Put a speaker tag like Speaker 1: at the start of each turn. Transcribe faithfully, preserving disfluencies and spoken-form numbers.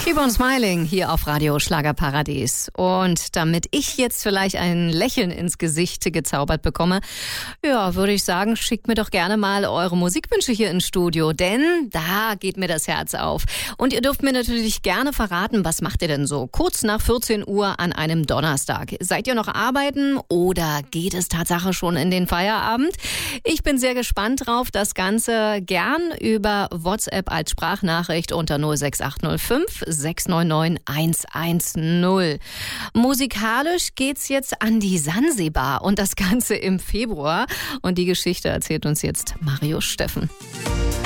Speaker 1: Keep on Smiling hier auf Radio Schlagerparadies. Und damit ich jetzt vielleicht ein Lächeln ins Gesicht gezaubert bekomme, ja, würde ich sagen, schickt mir doch gerne mal eure Musikwünsche hier ins Studio, denn da geht mir das Herz auf. Und ihr dürft mir natürlich gerne verraten, was macht ihr denn so kurz nach vierzehn Uhr an einem Donnerstag? Seid ihr noch arbeiten oder geht es Tatsache schon in den Feierabend? Ich bin sehr gespannt drauf. Das Ganze gern über WhatsApp als Sprachnachricht unter null sechs acht null fünf sechs neun neun eins eins null. Musikalisch geht's jetzt an die Sansibar und das Ganze im Februar. Und die Geschichte erzählt uns jetzt Marius Steffen.